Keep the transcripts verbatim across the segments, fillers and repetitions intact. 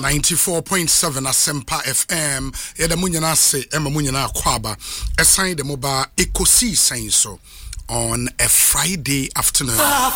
ninety-four point seven Asempa F M. Yeda munyana se ema munyana kwaba. Assign the mobile Ekosi saying so on a Friday afternoon.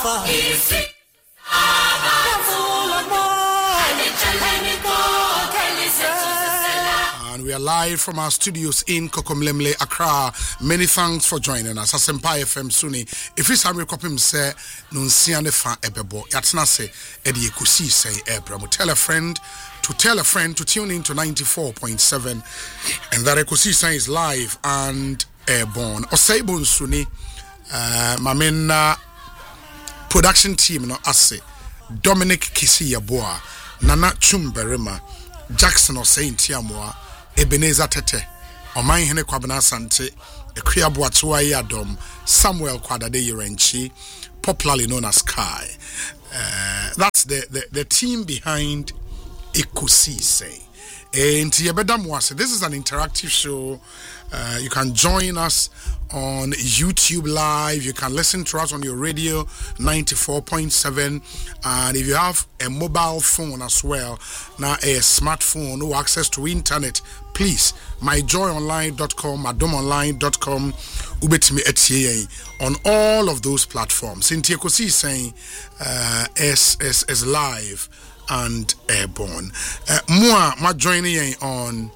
And we are live from our studios in Kokomlemle, Accra. Many thanks for joining us. Asempa F M Suni. If it's Samuel Kopim say, Nunsiane fa ebebo. Yatsna se, Edi Ekosi say ebra. Tell a friend to tell a friend to tune in to ninety-four point seven. And that Ekosi say is live and airborne. Osaibon Suni, uh, Mamena production team, no ase. Dominic Kisi Yaboa, Nana Chumberima, Jackson Osain Tiamoa, Ebenezer Tete, Oman Hene Kwabena Sante, Ekwia Boatua Yadom, Samuel Kwadade Yerenchi, popularly known as Kai. Uh, that's the, the, the team behind Ekosi Say. And this is an interactive show. Uh, you can join us on YouTube Live. You can listen to us on your radio ninety-four point seven. And if you have a mobile phone as well, now a smartphone or access to internet, please, my joy online dot com, madom online dot com, ubetimi etiye on all of those platforms. Cynthia Kosi is saying uh, is, is, is live and airborne. Uh, moi, ma joining on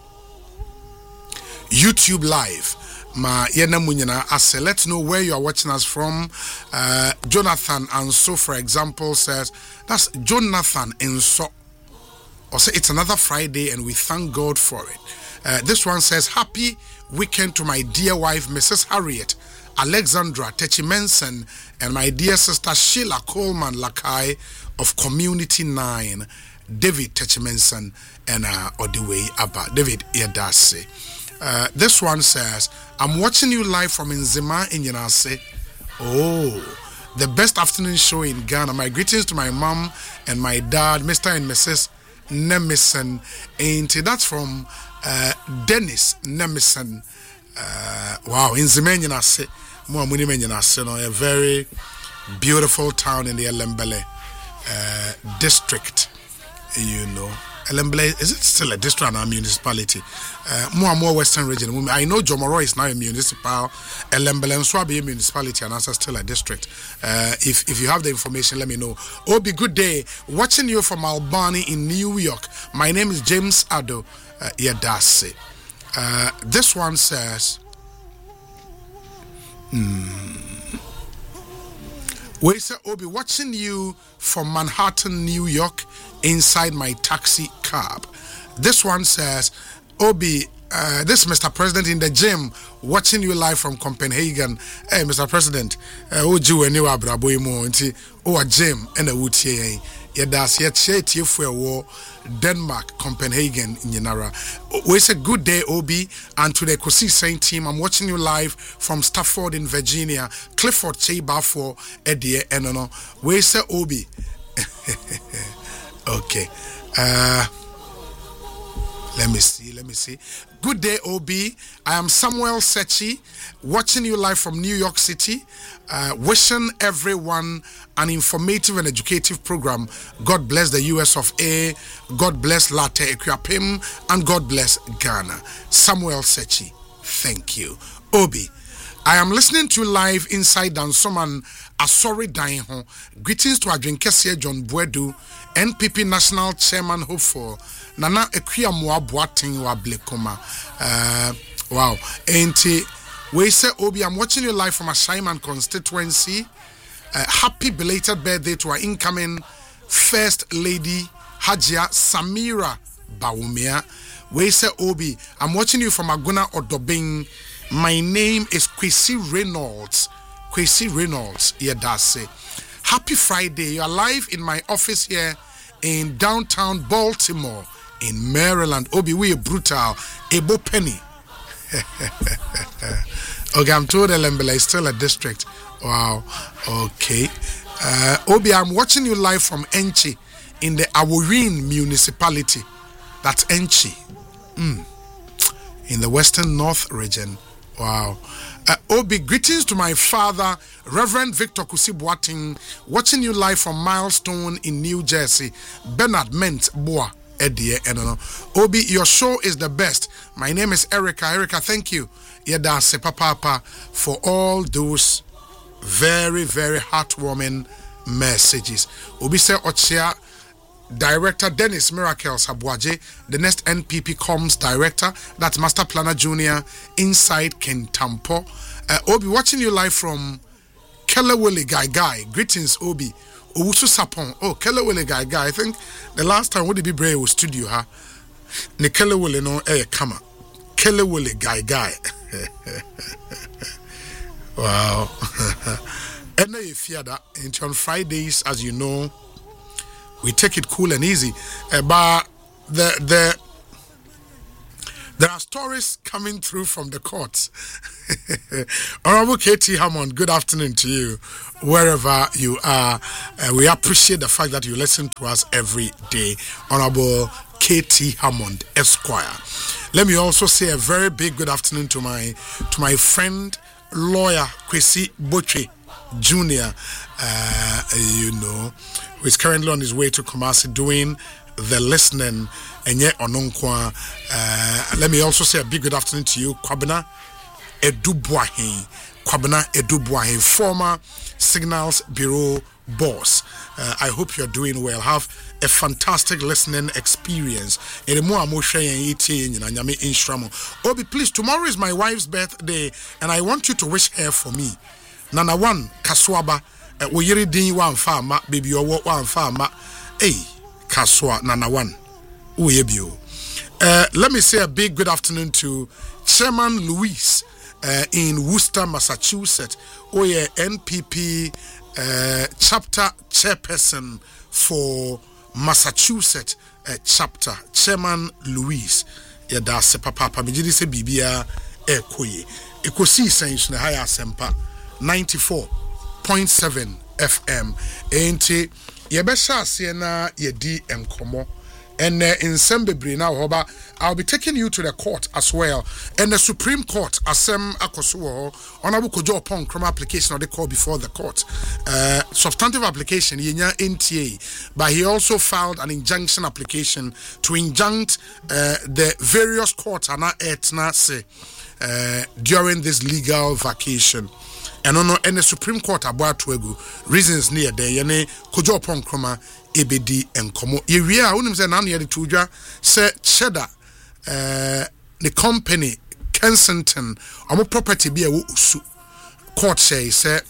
YouTube Live. Ma yena munyana ase. Let's know where you are watching us from. Uh, Jonathan and so, for example, says that's Jonathan and so. Or say it's another Friday and we thank God for it. Uh, this one says happy weekend to my dear wife Missus Harriet Alexandra Techimensen and my dear sister Sheila Coleman Lakai of Community nine, David Techimensen and uh, Odiwe Abba. David Yedase. Uh, this one says, I'm watching you live from Nzima in Yenase. Oh, the best afternoon show in Ghana. My greetings to my mom and my dad, Mister and Missus Nemison. And that's from uh, Dennis Nemison. Uh, wow, Nzima in Yenase. A very beautiful town in the Elembele uh, district, you know. Elembele, is it still a district and a municipality? Uh, more and more Western region. I know Jomoro is now a municipal. Elembele and Swabi a municipality and also still a district. Uh, if if you have the information, let me know. Obi, good day. Watching you from Albany in New York. My name is James Ado uh, Yedase. Uh, this one says, hmm. We say, Obi, watching you from Manhattan, New York, inside my taxi cab. This one says, Obi, uh, this Mister President in the gym, watching you live from Copenhagen. Hey, Mister President, Oju and you are Braboimo, and oh, a gym and a wood here. Yes, yet yet for war Denmark, Copenhagen in Yenara. We say good day, Obi, and to the Kosi Saint team. I'm watching you live from Stafford in Virginia, Clifford Cheba for Eddie Enono. We say Obi. Okay. Uh Let me see, let me see. Good day, O B. I am Samuel Sechi, watching you live from New York City, uh, wishing everyone an informative and educative program. God bless the U S of A, God bless Latte Equiapim, and God bless Ghana. Samuel Sechi, thank you. Obi, I am listening to you live inside Dansoman Asori Dainho. Greetings to Adwin Kessier John Buedu, N P P National Chairman Hopeful. Nana Ekwia Moa Boating wa Blekoma. Uh, wow. Enti, we say, Obi, I'm watching you live from a Ashaiman constituency. Uh, happy belated birthday to our incoming First Lady, Hajia Samira Baumia. We say, Obi, I'm watching you from Aguna Odobing. My name is Kwesi Reynolds. Kwesi Reynolds, Yedase. Happy Friday. You are live in my office here in downtown Baltimore. In Maryland, Obi, we are brutal. Ebo Penny. Okay, I'm told Elembele is still a district. Wow. Okay. Uh, Obi, I'm watching you live from Enchi in the Aworin municipality. That's Enchi. Mm. In the Western North region. Wow. Uh, Obi, greetings to my father, Reverend Victor Kusibuating, watching you live from Milestone in New Jersey. Bernard Ment Boa, Edie Enono. Obi, your show is the best. My name is Erica. Erica, thank you. Yeda se papa for all those very, very heartwarming messages. Obi se Ochia, Director Dennis Miracles Abuaje, the next N P P Comms Director, that's Master Planner Junior inside Kentampo. Uh, Obi, watching you live from Kelewele Guy Guy. Greetings, Obi. Owusu Sapon. Oh, Kelewele Guy Guy. I think the last time would it be brave was studio, huh? Ne Kelewele no eh kama. Kelewele Guy Guy. Wow. And if you that on Fridays, as you know, we take it cool and easy. Uh, but the the there are stories coming through from the courts. Honorable K T Hammond, good afternoon to you, wherever you are. Uh, we appreciate the fact that you listen to us every day. Honorable K T Hammond, Esquire. Let me also say a very big good afternoon to my to my friend, lawyer Kwesi Boche Junior Uh, you know, who is currently on his way to Kumasi doing the listening. And yet, Ononkwa. Uh, let me also say a big good afternoon to you, Kwabena Edubuahin. Kwabena Edubuahin, former Signals Bureau boss. Uh, I hope you're doing well. Have a fantastic listening experience. Obi, please, tomorrow is my wife's birthday, and I want you to wish her for me. Nana one, Kaswaba, Uyiri Din one farmer, baby, or what one farmer. Hey, Kaswa, Nana one. Uh, let me say a big good afternoon to Chairman Louis uh, in Worcester, Massachusetts. Oh yeah, N P P uh, chapter chairperson for Massachusetts uh, chapter. Chairman Louis. Yeah, that's a papa. Pamijidi se bibia ekoye. Ekosi sense na higher sempa ninety-four point seven F M. Enti yebesha siena yedi enkomo. And uh, in Sembebre now, I'll be taking you to the court as well. And the Supreme Court, Asem Akosuo, Honorable Kojo upon criminal application, or they call before the court. Uh, substantive application, Yenya N T A. But he also filed an injunction application to injunct uh, the various courts and etna say uh, during this legal vacation. And on and the Supreme Court about Twegu reasons near there, Yene Kojo upon criminal. Ebedi enkomo yewia wonim se na na yede tudwa se cheddar eh the company Kensington omo property bi e wo usu court say say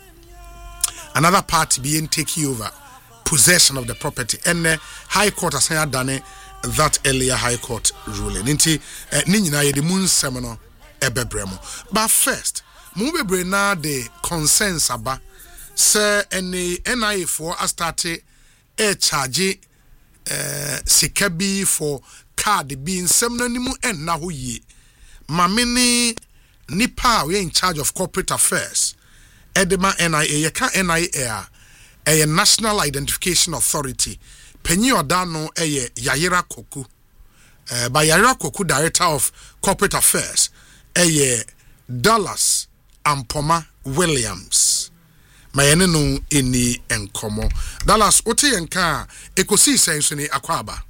another party being taking over possession of the property and the high court has done that earlier high court ruling nti ni nyina yede mu nsem no ebebremo. But first mu bebre na the consensus aba say any N I A for a started a charge uh, sikabi for card being semnanimu and na hu ye mamini nipa we in charge of corporate affairs edema N I A yeka N I A a national identification authority penyi odano eye Yayira Koku uh, by Yayira Koku director of corporate affairs eye Dallas Ampoma Williams mayene no eni enkomo Dallas ote yenka ekosi senso ni akwaba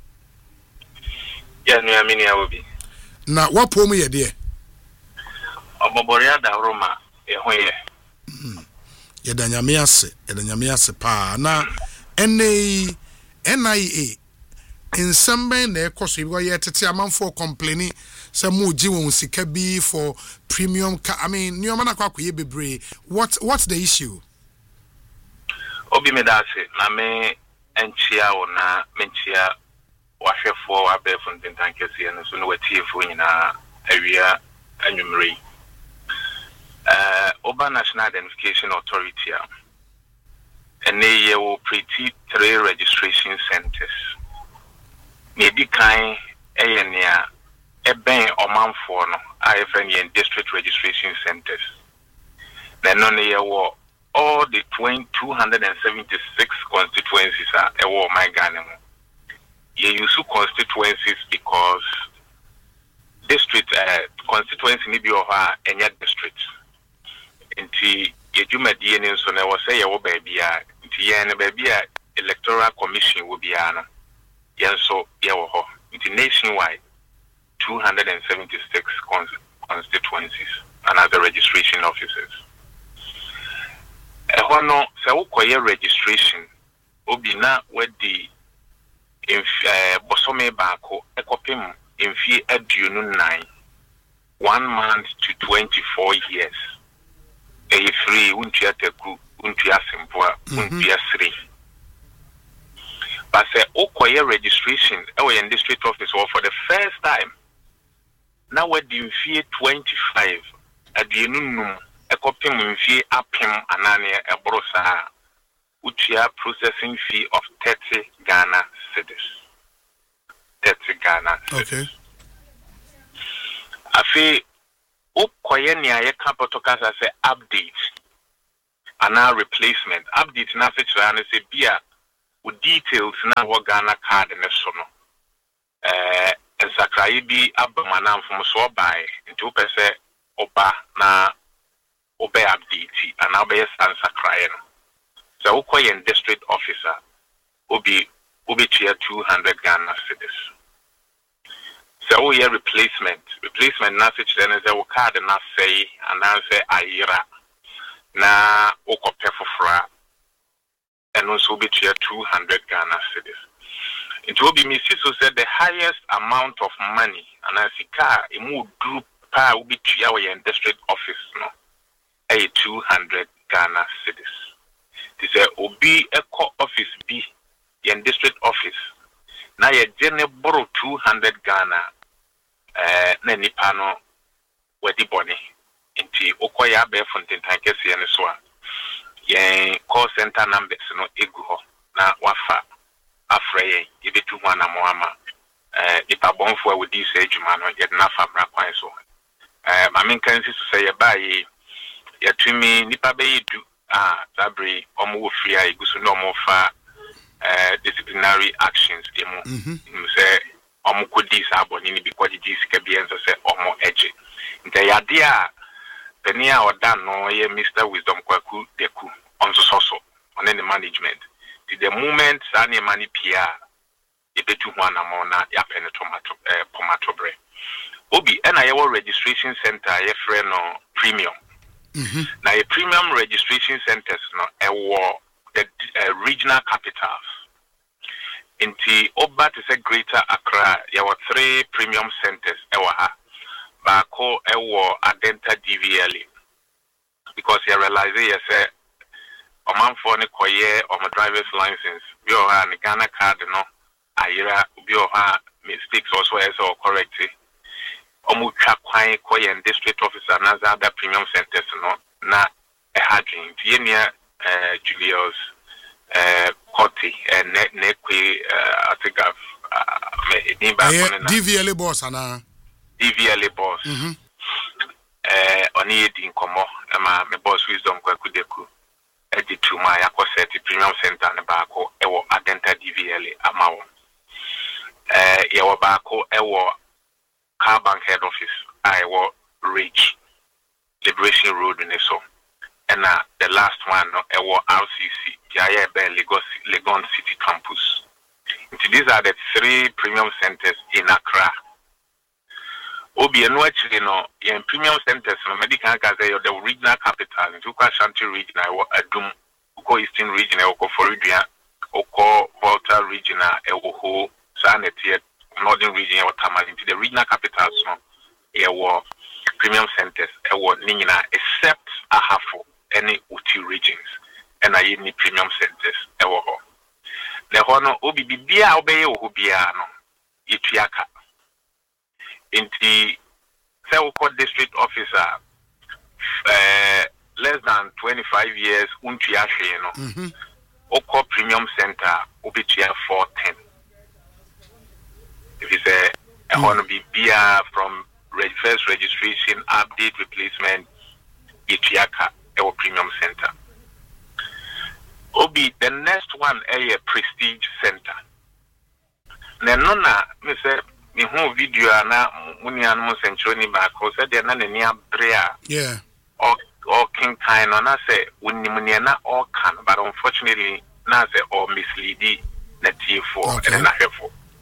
ya no amini awobi na wapo mu ye de oboboria da roma ehoye ye da nyame ase ye da nyame ase pa na ene N I A nsɛmben na ekoso bi ye tete amanfo complaining say mo ji won sika bi for premium car. I mean nyoma na kwa koye bebre. What what's the issue? Obi me da se na me enchia ona menchia wahwefo abefo ntentankesie no so no watiefo nyina awia anwumrei uh Oba National Identification Authority and they will pretty three registration centers. Maybe kind area a ben or man for no I F N and district registration centers. Then on the war all the two hundred seventy-six constituencies are a war my Ghana. You use constituencies because district uh, constituency need be over any district. Inti yejuma D N A so na was say your baby a inti ya na baby a electoral commission will be ana Yenso Yawaho, nationwide, two hundred seventy-six cons- constituencies and other registration offices. A hono, so quaya registration, Obina, where the if Bosome Bako, Ekopim, in fee adunun nine, one month to twenty-four years. A free, Untia Teku, Untia Simpua, Untia three. But say, Okoye registration, our in district office, or for the first time. Now we're in fee twenty-five, at the Nunum, a copy in fee Apim, Anania, a brosa, which are processing fee of thirty Ghana cedis. thirty Ghana cedis. Okay. I feel, Okoye near a capital as I say, update, and now replacement. Update, nothing to say, beer. With details now what Ghana card and so no. Uh, and Sakrayi bi abamanam from so by into pese oba na obey update and obey San Sakrayi no. So ukoye in district officer obi obi tier two hundred Ghana cedis. So we have replacement. Replacement na such then is a card na say and now say ayira na ukope fufra. And also be to two hundred Ghana cedis. It will be Missus who said the highest amount of money, and as a car, a more group power will be to our district office, no, a two hundred Ghana cedis. This is a Obi Eco office B, in district office. Now, a general borrow two hundred Ghana, uh, Nenipano, where the bonnie, into Okoya Befontin Tankesi and so on. Yen call center numbers no egu na wafa afreye ibe tu wana moama eh ipa bonfo we di say adwuma no ye na fa bra kwan so eh ma men kan si so say ye ba ye ye tumi nipa be yedu ah zabri omo wo free a igusu no mo fa eh disciplinary actions demo mm say omo kodi sa aboni ni bi kodi di sika bi enso say omo eje nta ya dia Penia or Dan no ye Mister Wisdom Kwaku Deku on so so on any management. Did the moment Sani Mani Pia Ebetu Wana Mona ya penetomato eh pomatobre. Obi and I our registration center ye friend no premium. Mm-hmm. Now a premium registration centers no a war the uh, regional capitals. Inti Oba to say greater Accra, there were three premium centers ewa. Bako ewo adenta D V L because you realize you say a man for ne koye or my driver's license bi o ha ne Ghana card no ayira bi o ha mistakes also as or correct omu twa kwan koye in district officer na other premium centers no na e hadwin tie nia eh Julius eh Coty and ne ne kwe atigaf me ni ba ko na D V L boss ana D V L boss. Mm-hmm. Eh, oni edi nkomo ema me boss Wisdom Kwaku Deku. Edi to my akoseti premium center ne baako ewo Adenta D V L amawo. Eh, yewo baako ewo Car Bank head office. I wo Ridge Liberation Road in so. And uh, the last one no ewo R C C. Jaya be Lagos Legon City campus. And these are the three premium centers in Accra. Obi eno actually no in premium centers no medical can say the regional capital in Tukwa Shanti region I Adum Uko Eastern region Uko Florida Uko Volta region Uko Sanetia Northern region or Tamale into the regional capitals no there were premium centers ewo nina except Ahafo any Uti regions and I need premium centers ewo ho the hono obi bibia obeye wo bia no ituaka in the Selco district officer, uh, less than twenty-five years, untiashe, you know, mm-hmm. Oko premium center, ubitia four ten. If it's a, mm. a want to be beer from reg- first registration, update, replacement, itiaka, our premium center. Obi, the next one, a prestige center. Nenona, Mister me whole video na muni animal century back because they na near brea yeah or or king kind on I say when muni na all can but unfortunately na say or misleading na T four and na hefo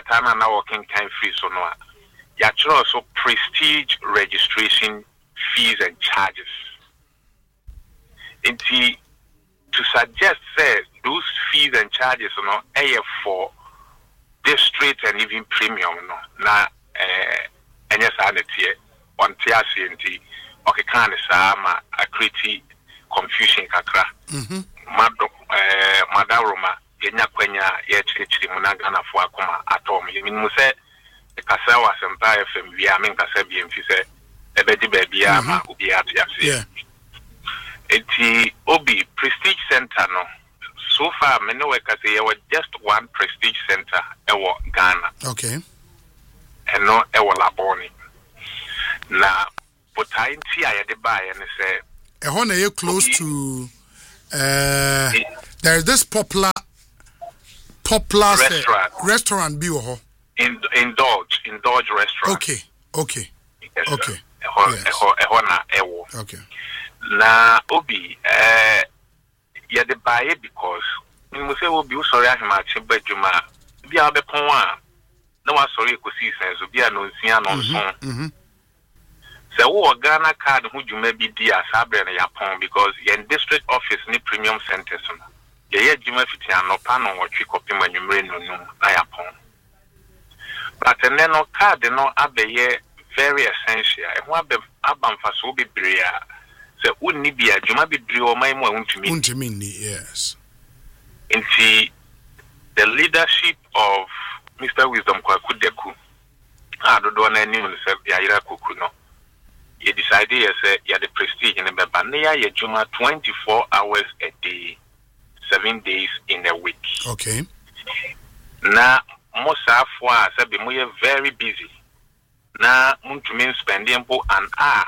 Kratana na working kind free so no. Ya also prestige registration fees and charges. Inti to suggest that those fees and charges you know are for district and even premium no na eh enya sanity on tiasi nti okay kan sa ma akriti confusion kakra mhm mado eh madaroma yenya kwenya ye chirichiri munagana fo akoma atom yimimu se kasa wa Asempa F M via men kasa bi mfi se ebedi ba bia ma obi atiase yeah eti obi prestige center no so far me no we kasa ye just one prestige center ewo Ghana okay and no ewo Laboni na botai nti aye de ba ye ne se e ho na ye close to uh there is this popular popular restaurant say, restaurant bi wo ho in indulge indulge restaurant okay okay yes, okay eho yes. eho eho na ewo okay na obi eh ya de buy because me mo say obi o sorry ahema che badwuma bia be pon a na wa sorry ekosi sense bia no nsia no nso mhm se wo Ghana card hu dwuma bi di asabre na ya pon because yen district office ni premium centers no ye ye dwuma fiti anopa no wotwe kopim anwumre no no na ya pon but then no card no abeye very essential e ho abe abamfa so bebre a se unni bia dwuma bebre o mai mo untumi untumi ni yes inti the leadership of Mister Wisdom Kwaku Deku adodo na ni mo se ya ira koku no ye decide ye say ya the prestige in the beba na ya ye dwuma twenty-four hours a day seven days in a week okay na Mosa for say be mo ye very busy na untumi spending po an hour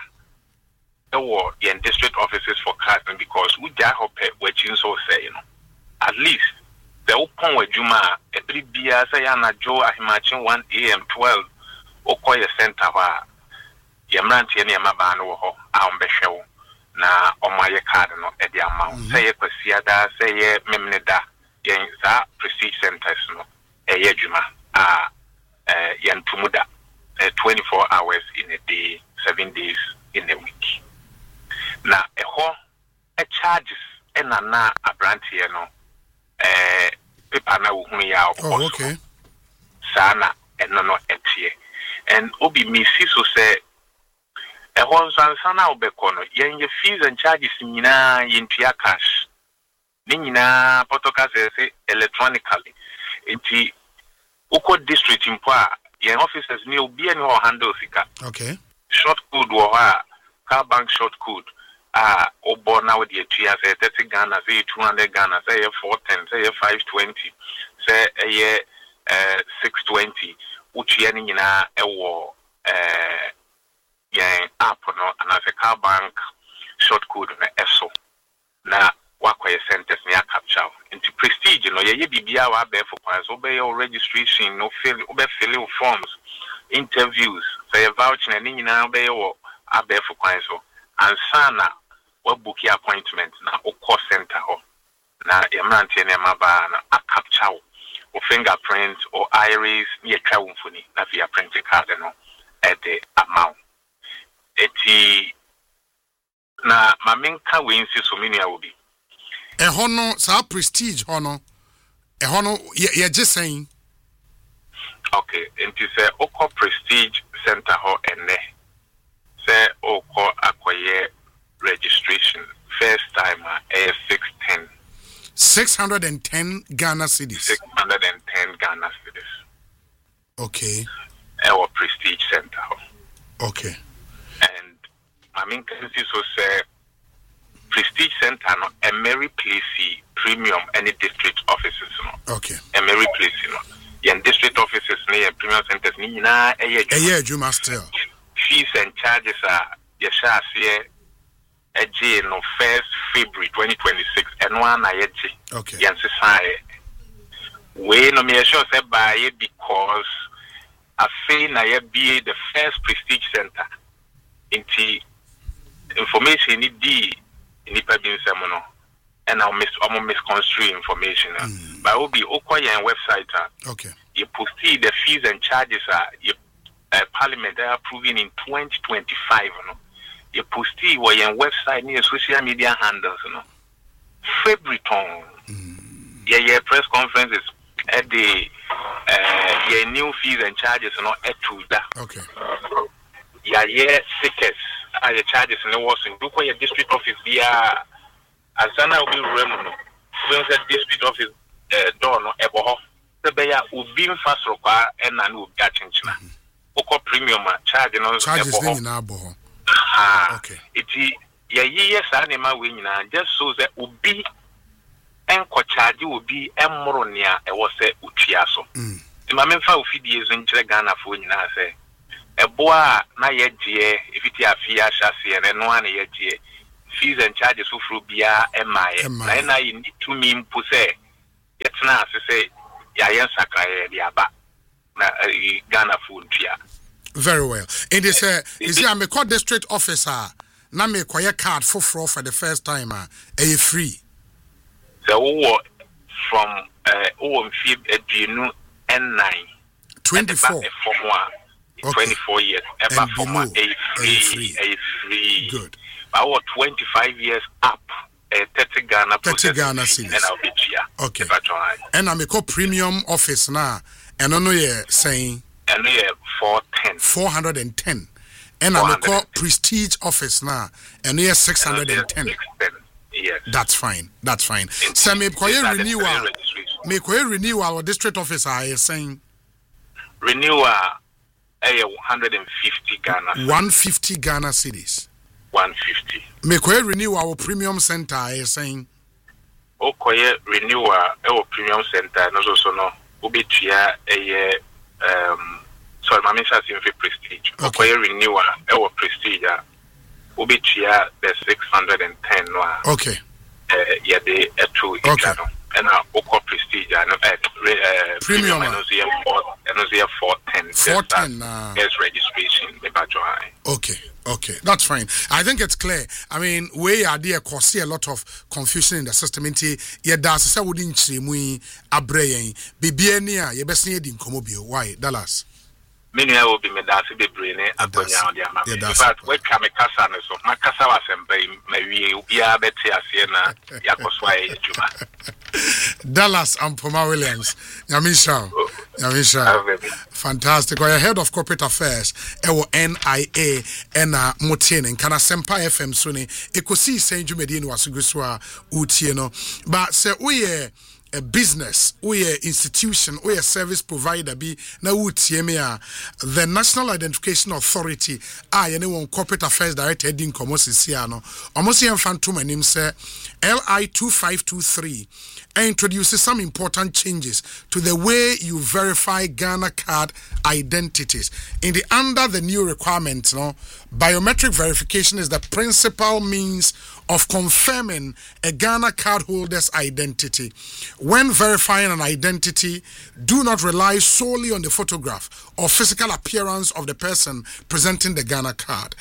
ewo ye district offices for casting because we ja hope we chin so say you know at least the open wadwuma every bia say ya na jo ahimachin one a m twelve okoye center wa ye mrantie na maba no ho a ombehwe na omaye card no e dia amount say ye kwasia da say ye memne da ye za prestige centers no e ye dwuma a eh ye ntumuda twenty-four hours in a day seven days in a week na eho e charges e na na abrantie no eh paper na wo hu ya oh okay sana eno no etie and obi mi si so say eho sana obeko no yen ye fees and charges nyina yentua cash ni nyina potoka say electronically enti uko district impo a yen officers ni obi ani ho handle sika okay short code wo ha car bank short code ah obo na we dey tua say thirty Ghana say two hundred Ghana say four ten say five twenty say eh uh six twenty utua ni nyina ewo eh yen app no and as a car bank short code na eso na wakwa centers ni capture into prestige no ye bibia wa be for kwan so be your registration no fill be fill forms interviews say voucher na ni nyina be your abe for kwan so and sana we book your appointment na o call center ho na emrantie na maba na a capture o fingerprint or iris ni etwa wonfoni na via print card no at the amount eti na mamenka we insi so mini awobi e hono sa prestige hono e hono ye gesen okay enti say oko prestige center ho ene say oko akoye registration first time uh, six hundred ten Ghana cedis six hundred ten Ghana cedis okay our prestige center ho okay and I mean can see so say prestige center no a Mary Place premium any district offices no okay a Mary Place no yen district offices near premium centers ni na eye eye juma still fees and charges are yesha here ej no first February twenty twenty-six and one na yeji okay yen say we no me sure say buy because I feel na ye be the first prestige center inti information ni di nipa bi nsem no and I'll miss I'm misconstrue information. Mm. But it will be okay on website. Okay. You post the fees and charges are you uh, Parliament are approving in twenty twenty-five. No? You post it on your website near social media handles. No? February time. Mm. Yeah, yeah, press conferences at the uh, yeah, new fees and charges. No, at to that. Okay. Yeah, yeah, sickers. Uh, the charges in the Washington. Look where your district office via Azana will be remuno. When the district office uh, door no ebo. The beya ubi fast require and an ubi attention. Oko premium charge no charges in abo. Ah, okay. Iti ya yes anima we na just so that ubi enko charge ubi emronia e wo se utua so. Mm. Ma memfa ofidie zo nkyere Ghana fo nyina se eboa na ye die ifiti afia hyase ne no ana ye die fees and charges for bia emaye na na you need to me mpo se yetna ase se ya yen sakaye dia ba na Ghana fo ntua. Very well. It is a is here me call district officer na me koye card for for for the first time ah e free. So wo from uh o mfi aduenu and nine twenty-four okay. twenty-four years ever from a free, free a free good about twenty-five years up a thirty Ghana thirty Ghana cedis and I'll be here okay and I make a premium office now and I know you're saying and yeah four ten four hundred ten and I make a prestige office now and you're six hundred ten. Yes, that's fine. That's fine. So me koye renewal. Me koye renewal or district officer are saying renewal eh one hundred fifty Ghana. one hundred fifty Ghana cedis. one hundred fifty. Me koye renewal or premium center are saying o koye renewal e premium center no so so no obetua eh um sorry my minister say prestige. O koye renewal e prestige Ubichia the six hundred and ten no. Okay. Uh, yeah, the uh, two okay. And uh, Oko Prestige and uh, uh, premium. And also four ten. Four ten. Yes, registration. Okay. Okay, that's fine. I think it's clear. I mean, we are there cause see a lot of confusion in the system. Inti yeah, that's say we didn't see we abrayen. Bibiania, you best need in Komobio. Why Dallas? Many will be made as a brain. In fact, what can make us so? My casa was maybe we are better as Siena, Yakosway, Dallas and Poma Williams. Yamisha, Yamisha, fantastic. We're head of corporate affairs, Ewo N I A, and Motin, and Kana Sempa F M Suni. Ekosi Saint Jumedin was Guswa Utieno. But say, we a business, we a institution, we a service provider be na utiemia the National Identification Authority I anyone corporate affairs director heading Komosisiano almost yan phantom and him say L I two five two three introduces some important changes to the way you verify Ghana card identities. In the under the new requirements, no, biometric verification is the principal means of confirming a Ghana card holder's identity. When verifying an identity, do not rely solely on the photograph or physical appearance of the person presenting the Ghana card.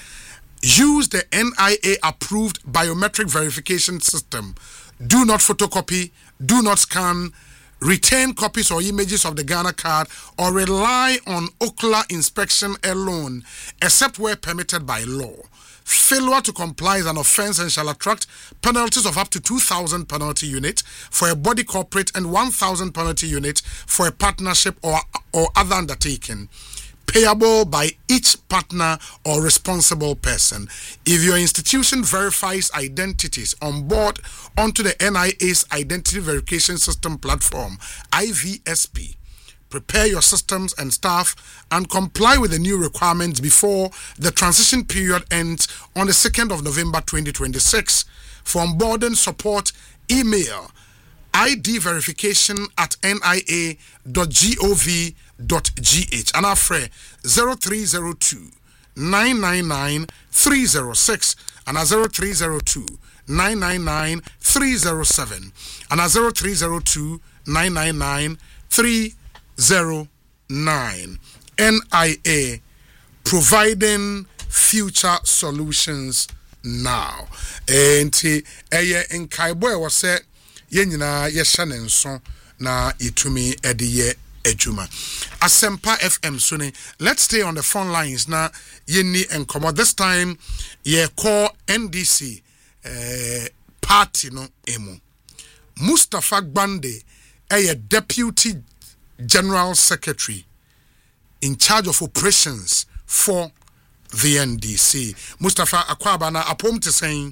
Use the N I A approved biometric verification system. Do not photocopy, do not scan, retain copies or images of the Ghana card, or rely on ocular inspection alone, except where permitted by law. Failure to comply is an offense and shall attract penalties of up to two thousand penalty unit for a body corporate and one thousand penalty unit for a partnership or, or other undertaking, payable by each partner or responsible person. If your institution verifies identities on board onto the N I A's Identity Verification System platform, I V S P, prepare your systems and staff and comply with the new requirements before the transition period ends on the second of November twenty twenty-six. For onboarding support, email I D verification at N I A dot gov dot g h and afre zero three zero two nine nine nine three zero six and a zero three zero two nine nine nine three zero seven and a zero three zero two nine nine nine three zero nine. N I A, providing future solutions now. Enti eye nkaebo e wo se ye nyina ye hye ne nso na itumi ediye ejuma. Asempa F M Suni. Let's stay on the phone lines na yeni enkomo. This time ye call N D C uh, party no emu. Mustafa Gbande a deputy general secretary in charge of operations for the N D C. Mustafa Akwaba na apom te saying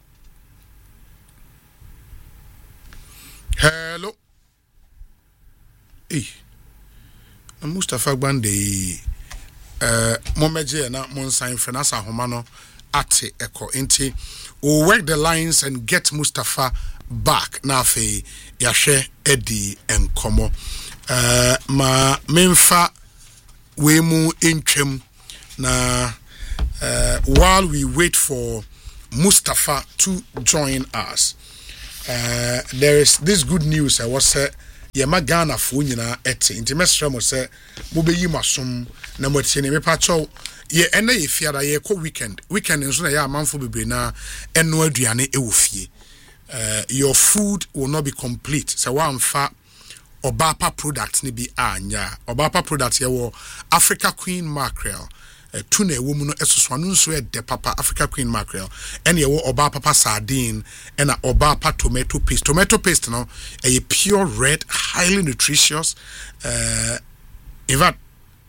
hello. Eh. Mustafa Gbande uh momeje na monsan fenasa homano ate eko enti we'll work the lines and get Mustafa back na fe yahwe edi enkomo uh ma memfa we mu entwem na uh while we wait for Mustafa to join us. Uh there is this good news. I was uh, Yema Ghana fo nyina ete nti mesra mo se mo beyi masom na mo tie ne me pa cho ye ene ye fiara ye ko weekend weekend nso na ya amanfo bebre na eno aduane e wo fie. Uh, your food will not be complete. So one fa Obapa product ni bi anya. Obapa product ye wo Africa Queen mackerel. Uh, tuna wo mu no esoswanu nso e de papa Africa Queen mackerel. And ye wo Obapa sardine and a Obapa tomato paste. Tomato paste no a pure red, highly nutritious. Uh, in fact,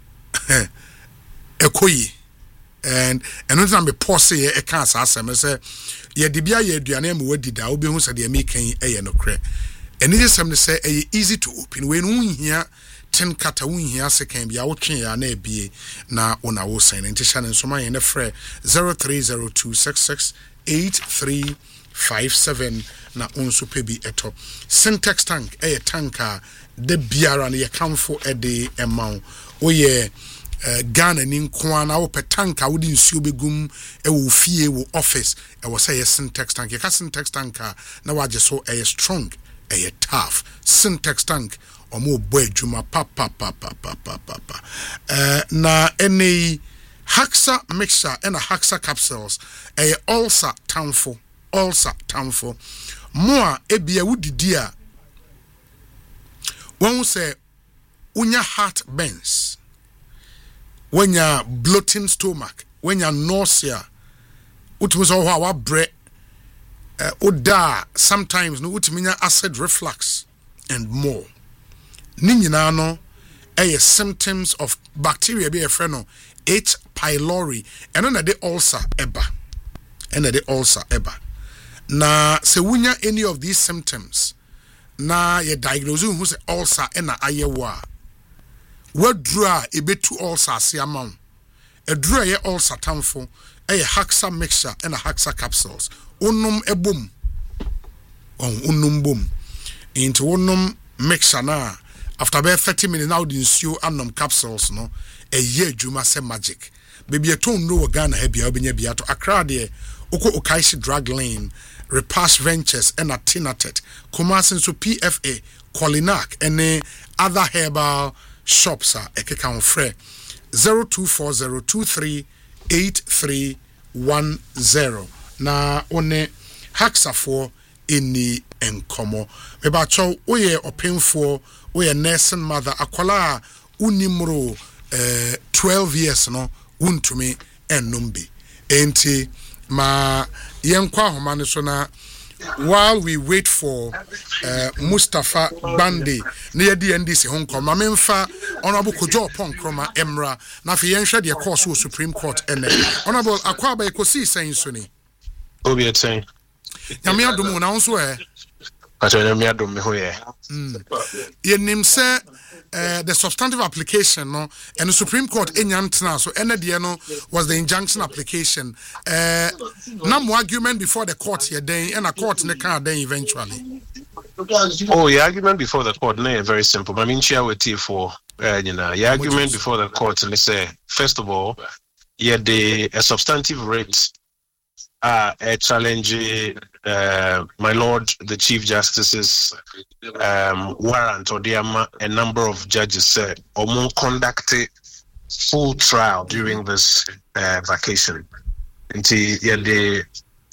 ekoyi. And and when me pause ye e kan sa asem say ye de bia ye aduane am wadi da obi hu se de me kan e ye no kre and it is some say e easy to open when unhia ten kata unhia se kan bia wo twen ya na ebie na ona wo sen nti sha ne so man ye ne frɛ zero three zero two six six eight three five seven na onso pe bi eto Syntex tank e tanka de biara na ye kamfo e de emau wo ye Uh, Ghana ni nkwana wo petanka wo di nsuo begum e wo fie wo office e wo say Syntex tank ye ka Syntex tank na waje so e strong e tough Syntex tank omo bo adwuma pa pa pa pa pa pa pa uh, na ene Haxa mixture and a Haxa capsules e ulcer tamfo ulcer tamfo mo e bia wo didi a won say unya heart burns, when you're bloating stomach, when you're nausea, what was all our bread, uh, oda, sometimes no utiminya acid reflux and more. Ninjinano, a symptoms of bacteria be a friend H. pylori, and then the ulcer eba, and the ulcer eba. Na se wunya any of these symptoms, na ye diagnose who's ulcer and a ayewa. What draw a bit to ulcer see amount a draw ye ulcer tamfo a Haxa mixture and a Haxa capsules unum e boom on unum boom into unum mixture na after about thirty minutes now the ensue annum capsules no a year juma se magic baby a tone no Ghana hebi obinya biato Accra de oko Okaishi drug lane Repass Ventures and a Tinatet Kumasin so P F A Colinac and other herbal shops are ekeka on frɛ zero two four zero two three eight three one zero na one Haxa for any enkomo me ba chow oye openfo oye nursing mother akwala unimro uh, twelve years no untumi enumbi enti ma yenkwa homa ne so na while we wait for uh, Mustafa Gbande near the N D C Hong Kong, Mamemfa, Honorable Kojo Pong Kroma Emra, Nafi Yensha, the course of Supreme Court, and Honorable Akwaba Ekosi saying Sunni. Obi at saying, Yamia Dumu announced where I don't know, me who ye name say uh, the substantive application no and the Supreme Court in Yantna so Enediano was the injunction application uh no argument before the court here then and a court in the car then eventually. Oh, the argument before the court no very simple. I mean share with you for uh, you know the argument before the court and they say first of all yeah the a substantive rate uh a challenge uh my lord the Chief Justice's um warrant or the a number of judges said or more conducted full trial during this uh, vacation. Until yeah the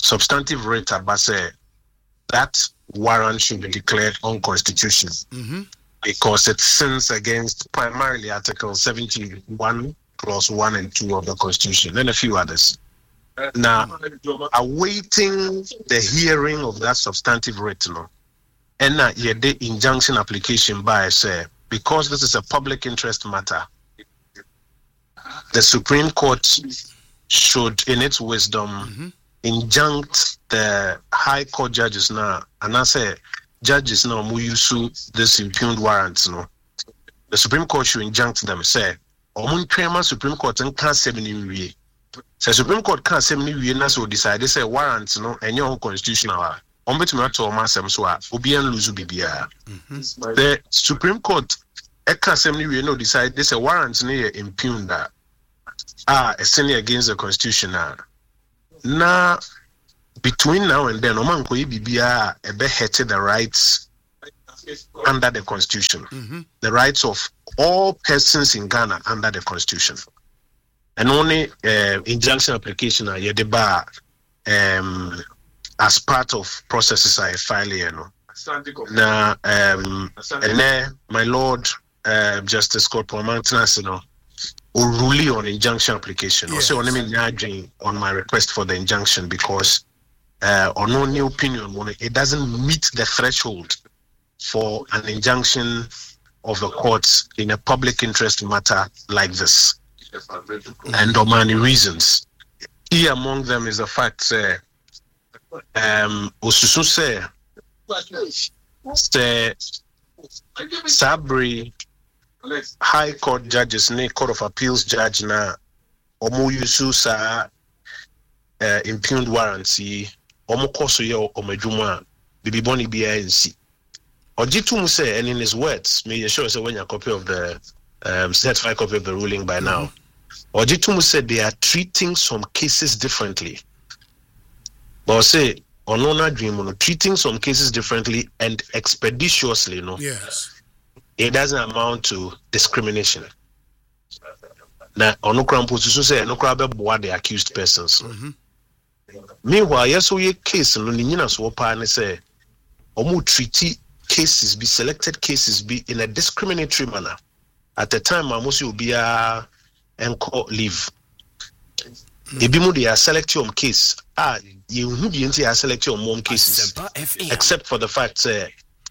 substantive writ abase that warrant should be declared unconstitutional mm-hmm. because it sins against primarily Article seventy-one, Clause one and two of the Constitution, and a few others. Now, awaiting the hearing of that substantive writ, no, and now yeah, the injunction application by say because this is a public interest matter, the Supreme Court should, in its wisdom, mm-hmm. injunct the High Court judges now, and I say judges now who use this impugned warrants. No, the Supreme Court should injunct them. Say, "Omun Supreme Court and can't say any Say Supreme Court can't say any we so decide. They say warrants no and your unconstitutional. On bet me to almost some so obi and lose bibia. The Supreme Court e can't say any we no decide. They say warrants near impugned that ah a sin against the Constitution now. Now between now and then, Oman ko bibia e be hete the rights under the Constitution, mm-hmm. the rights of all persons in Ghana under the Constitution. And only uh, injunction application are the bar um as part of processes I file here. No? Now um and then my Lord uh, Justice Scott Palmantinas, you know, will rule on injunction application. Yes. Also, on my request for the injunction because uh, on no new opinion, it doesn't meet the threshold for an injunction of the courts in a public interest matter like this. And on many reasons. Here among them is the fact that um Osusu say say Sabri High Court judges ne Court of Appeals judge na omo yusu sa uh, impugned warrants yi omo koso ye omadwuma bibi boni bia nsi ojitum say, and in his words, may you show us when you copy of the um, certified copy of the ruling by now. Ojitum said they are treating some cases differently. But say, Onona Dream, treating some cases differently and expeditiously, no? Yes. It doesn't amount to discrimination. Now, Onokram Pusu say, Onokrabe Boa the accused persons. Mm-hmm. Meanwhile, yes, we case, no Nina Swopa, and say, Omu treaty cases be selected cases be in a discriminatory manner. At the time, Mamusi will be a encore leave. Ebimu they are selecting on case. Ah, you who the are selecting on mom cases, except for the fact that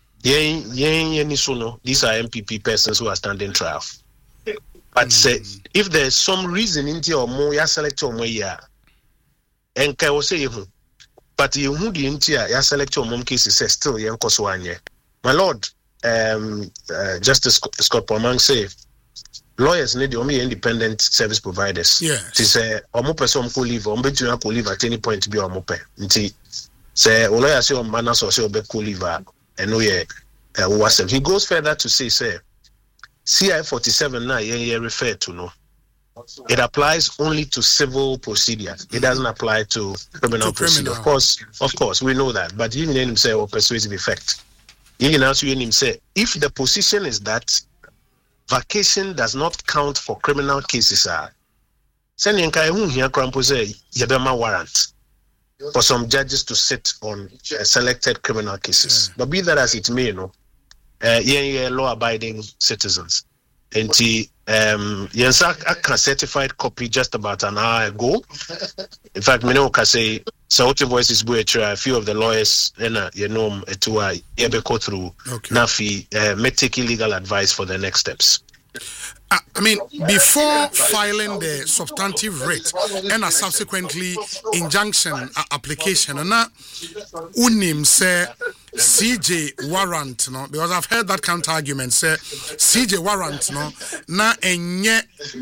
uh, these are M P P persons who are standing trial. But say mm. if there's some reason in your more you select on more yeah, and I will say you, but you who the intia you select on mom cases say still you nkoswanye. My Lord, um, uh, Justice Scott Palman say. Lawyers need only independent service providers. Yes. To say, omo person ko leave, omo betu na ko leave at any point to be omo pe. Nti say, o lawyer say o manas or say obe ko leave and no ye wasem. He goes further to say, say, C I forty-seven na ye ye refer to no. It applies only to civil procedures. It doesn't apply to criminal to procedure. Criminal. Of course, of course, we know that. But you can say or persuasive effect. You can also say if the position is that vacation does not count for criminal cases. Send Yankai here say Yabema warrant for some judges to sit on uh, selected criminal cases. Yeah. But be that as it may, you know, uh, yeah, yeah, law-abiding citizens. And the um, Yansak a certified copy just about an hour ago. In fact, me know can say Sauti Voices a few of the lawyers and uh, you know to uh, go through okay. Nafi uh, may take legal advice for the next steps. Uh, I mean, before filing the substantive writ and a subsequently injunction uh, application, and now unim say C J warrant, no, because I've heard that counter argument say C J warrant, no, na enye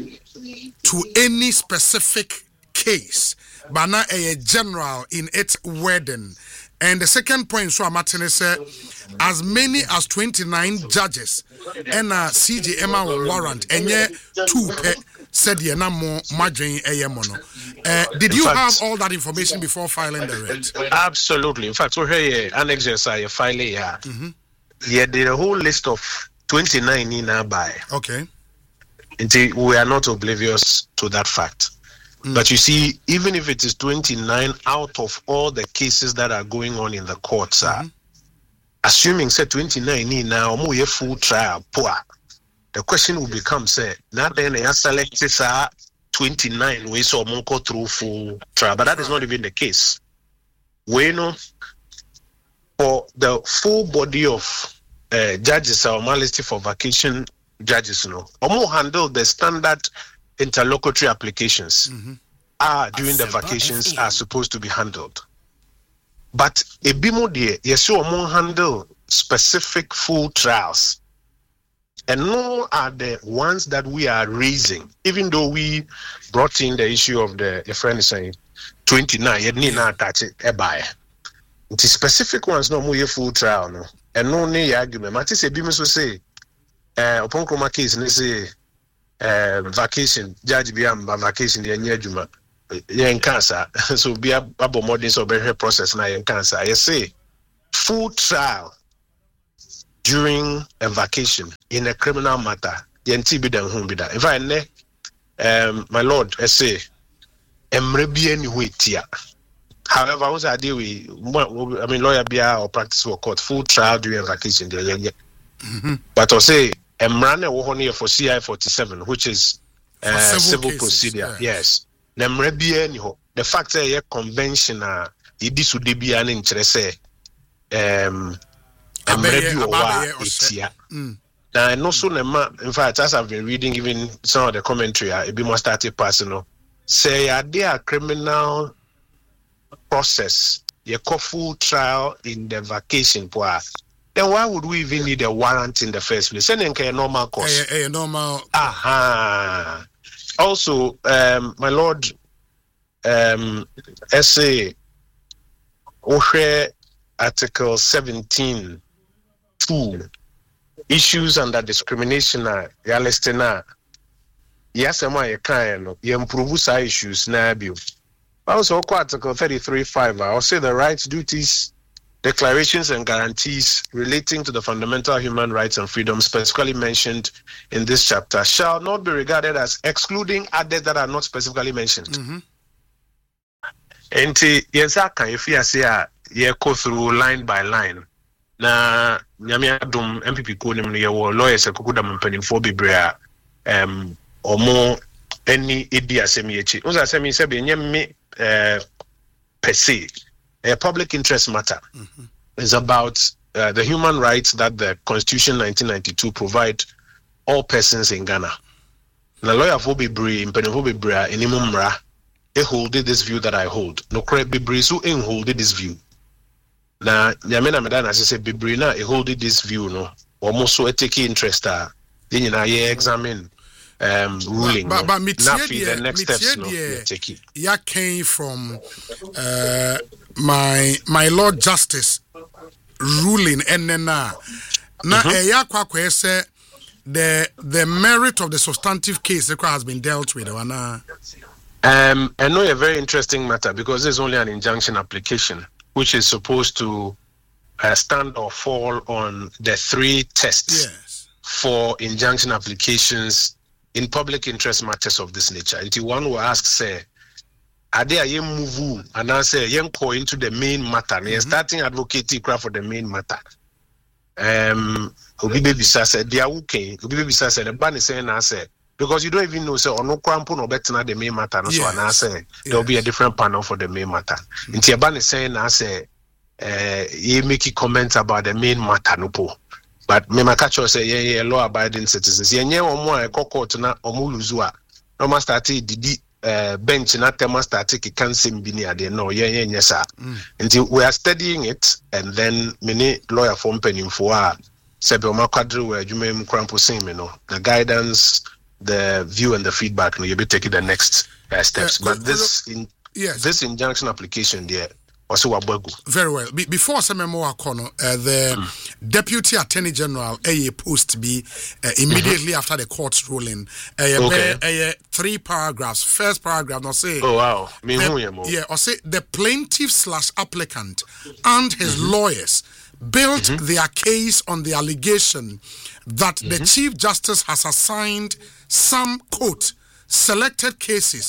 to any specific case, but na a general in its wording. And the second point, so I'm say as many as twenty-nine judges and a C J Emma warrant, and yet two said ye na more margin a mono. Did you fact, have all that information before filing the writ? Absolutely. In fact, we're here annexes are filing here. Yeah, did a whole list of twenty-nine in our buy. Okay. Until we are not oblivious to that fact. Mm. But you see, even if it is twenty-nine out of all the cases that are going on in the courts, mm-hmm. uh, assuming say twenty-nine now, more full trial, poor. The question will become, say, now then they are selected uh, twenty-nine we saw go through full trial, but that is not even the case. We know for the full body of uh, judges or listed for vacation judges, you know, or handle the standard interlocutory applications mm-hmm. are during the vacations are supposed to be handled. But a bimo de yes, you handle specific full trials. And no are the ones that we are raising, even though we brought in the issue of the a friend is saying twenty-nine, you need not touch it a buy. The specific ones no more full trial, no, and no need argument. Matis a bimus will say, uh, upon chroma case, and they say, uh, vacation, judge Biamba vacation, the near Juma, yen cancer, so be a bubble modern so better process now in cancer. I say, full trial during a vacation in a criminal matter, yenti be them home be that. If I ne, um, my lord, I say, emrebi anyway tia. However, I was a deal with, I mean, lawyer bia or practice for court full trial during a vacation there, yeah, yeah. Mm-hmm. But I say, emrane wo here for C I forty-seven, which is uh, civil cases, procedure. Yeah. Yes. Emrebi anywho. The fact that a convention, uh, it is would be an interest, um. I'm ready mm. Now, I know soon, in fact, as I've been reading even some of the commentary, it be more started personal. Say, are there a criminal process, a full trial in the vacation, then why would we even need a warrant in the first place? Sending a normal course. A, a normal. Aha. Also, um, my lord, um, essay, Oshe, Article seventeen. Two issues under discrimination are realistic na yes am I kind no you improve sa issues na bio also article thirty-three five I'll say the rights, duties, declarations and guarantees relating to the fundamental human rights and freedoms specifically mentioned in this chapter shall not be regarded as excluding others that are not specifically mentioned. Mm-hmm. And yes I can if you say you go through line by line na nyame adom M P P ko nim no ye wo lawyers ekokuda mpanimfo bebre a um omo any edi asemi echi unza asemi se be nyame eh per se a public interest matter mm-hmm. is about uh, the human rights that the Constitution nineteen ninety-two provide all persons in Ghana. Na lawyer for bebre mpanimfo bebre a enimumra e hold this view that I hold no correct bebre so en hold this view. Na nyamena medana say bebre na e hold this view no almost so take interest ah then you examine um ruling but, but, but no? The next steps no take it ya came from uh my my Lord Justice ruling and then na na e ya kwakwe say the the merit of the substantive case has been dealt with wana um I know a very interesting matter because there's only an injunction application which is supposed to uh, stand or fall on the three tests yes. for injunction applications in public interest matters of this nature. And one will ask, say, are there a move and I say, young go into the main matter, and mm-hmm. starting advocating for the main matter. Um, Obi baby said, they are okay. Obi baby said, the ban is saying, I said, because you don't even know, so no crampo no better the main matter. Yes. So and I say there'll yes. be a different panel for the main matter. Mm-hmm. In Tiaban is saying, I say, uh, he make a comment about the main matter, no po. But me makacho say, yeah, yeah, law abiding citizens. Yeah, yeah, or more a court na omuluzua. No master started the uh, bench na tema started ki kansim binia de no, yeah, yeah, yes, sir. Until we are studying it, and then many lawyer form penning for Sebe Oma Quadri where you may crampo sing me no the guidance. The view and the feedback, you'll be taking the next uh, steps. Uh, but this in yes. this injunction application there also wabagu. Very well. Be- before Sememo Akono, uh, the mm. Deputy Attorney General a post be uh, immediately mm-hmm. after the court's ruling. Uh, okay. Uh, uh, three paragraphs. First paragraph, I'll say. Oh wow. Me the, yeah, I'll say the plaintiff slash applicant and his mm-hmm. lawyers built mm-hmm. their case on the allegation that mm-hmm. the Chief Justice has assigned some, quote, selected cases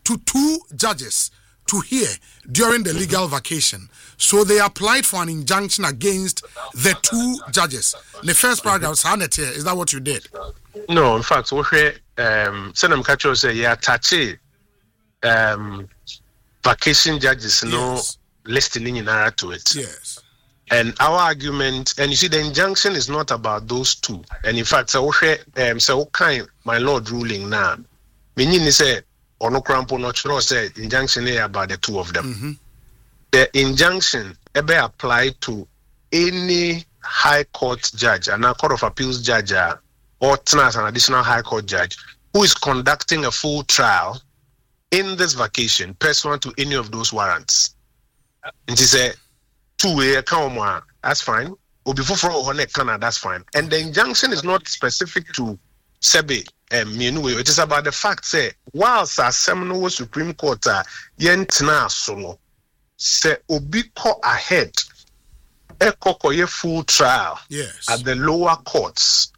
to two judges to hear during the legal vacation. So they applied for an injunction against the two judges. The first paragraph, is that what you did? No, in fact, we um Senam Kacho say yeah, touchy um vacation judges no Yes. listing in narrative to it. Yes. And our argument, and you see, the injunction is not about those two. And in fact, so um so kind my lord ruling now. Meaning say ono crampo not sure say injunction here about the two of them. Mm-hmm. The injunction ever applied to any high court judge and a court of appeals judge uh, or as an additional high court judge who is conducting a full trial in this vacation pursuant to any of those warrants. And she said, two way come on, that's fine. Or before for Canada, that's fine. And the injunction is not specific to Sebe and Mienue. It is about the fact say, whilst our Seminole Supreme Court uh, yentina solo say obi ko ahead. A full trial Yes. at the lower courts